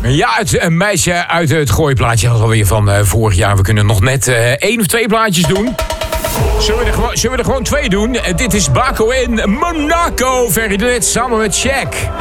Ja, een meisje uit het gooiplaatje was alweer van vorig jaar. We kunnen nog net 1 of 2 plaatjes doen. Zullen we er gewoon 2 doen? Dit is Baco in Monaco. Ferry de Wit samen met Shaq.